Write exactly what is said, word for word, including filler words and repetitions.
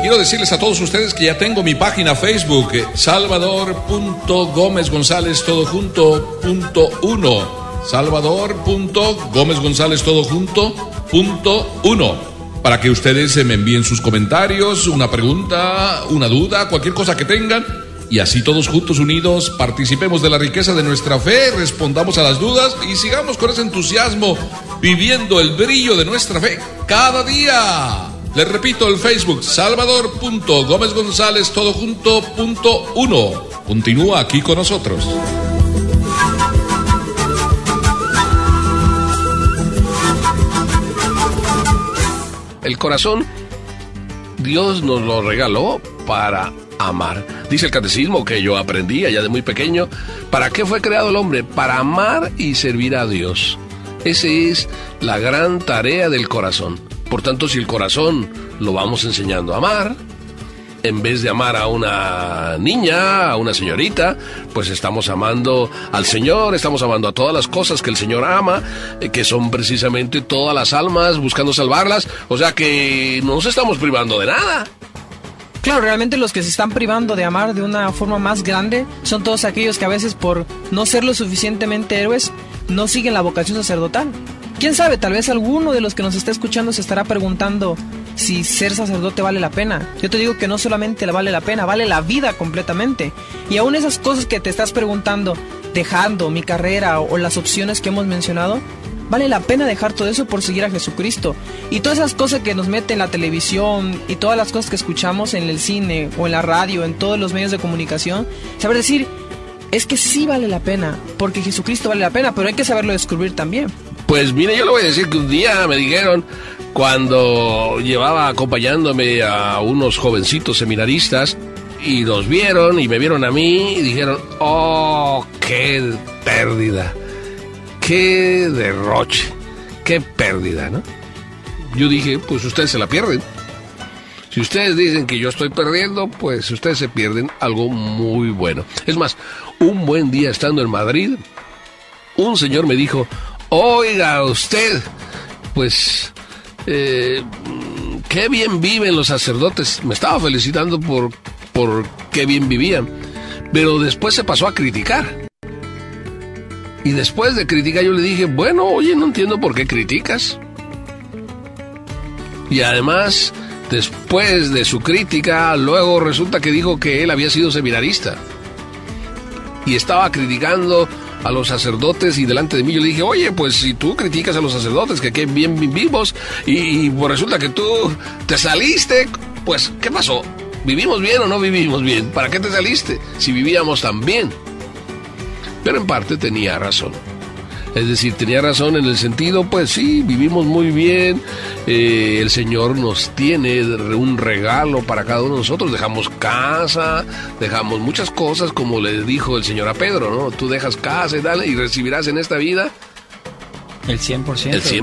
quiero decirles a todos ustedes que ya tengo mi página Facebook, Salvador punto Gómez González todo junto punto uno. Salvador punto Gómez González todo junto punto uno. Para que ustedes me envíen sus comentarios, una pregunta, una duda, cualquier cosa que tengan. Y así todos juntos unidos participemos de la riqueza de nuestra fe, respondamos a las dudas y sigamos con ese entusiasmo viviendo el brillo de nuestra fe cada día. Les repito, el Facebook, Salvador punto Gómez González todo junto punto uno. Continúa aquí con nosotros. El corazón, Dios nos lo regaló para amar. Dice el catecismo que yo aprendí allá de muy pequeño. ¿Para qué fue creado el hombre? Para amar y servir a Dios. Esa es la gran tarea del corazón. Por tanto, si el corazón lo vamos enseñando a amar, en vez de amar a una niña, a una señorita, pues estamos amando al Señor, estamos amando a todas las cosas que el Señor ama, que son precisamente todas las almas, buscando salvarlas. O sea que no nos estamos privando de nada. Claro, realmente los que se están privando de amar de una forma más grande son todos aquellos que a veces por no ser lo suficientemente héroes no siguen la vocación sacerdotal. ¿Quién sabe? Tal vez alguno de los que nos está escuchando se estará preguntando si ser sacerdote vale la pena. Yo te digo que no solamente vale la pena, vale la vida completamente. Y aún esas cosas que te estás preguntando, dejando mi carrera o las opciones que hemos mencionado, vale la pena dejar todo eso por seguir a Jesucristo. Y todas esas cosas que nos mete en la televisión y todas las cosas que escuchamos en el cine o en la radio, en todos los medios de comunicación, saber decir, es que sí vale la pena, porque Jesucristo vale la pena, pero hay que saberlo descubrir también. Pues mire, yo le voy a decir que un día me dijeron, cuando llevaba acompañándome a unos jovencitos seminaristas, y los vieron y me vieron a mí y dijeron, oh, qué pérdida, qué derroche, qué pérdida, ¿no? Yo dije, pues ustedes se la pierden. Si ustedes dicen que yo estoy perdiendo, pues ustedes se pierden algo muy bueno. Es más, un buen día estando en Madrid, un señor me dijo, oiga usted, pues, eh, qué bien viven los sacerdotes. Me estaba felicitando por, por qué bien vivían, pero después se pasó a criticar. Y después de criticar yo le dije, bueno, oye, no entiendo por qué criticas. Y además, después de su crítica, luego resulta que dijo que él había sido seminarista. Y estaba criticando a los sacerdotes y delante de mí yo le dije, oye, pues si tú criticas a los sacerdotes, que qué bien vivimos, y, y pues resulta que tú te saliste, pues, ¿qué pasó? ¿Vivimos bien o no vivimos bien? ¿Para qué te saliste si vivíamos tan bien? Pero en parte tenía razón. Es decir, tenía razón en el sentido, pues sí, vivimos muy bien, eh, el Señor nos tiene un regalo para cada uno de nosotros, dejamos casa, dejamos muchas cosas, como le dijo el Señor a Pedro, ¿no? Tú dejas casa y tal, y recibirás en esta vida el cien por ciento. El cien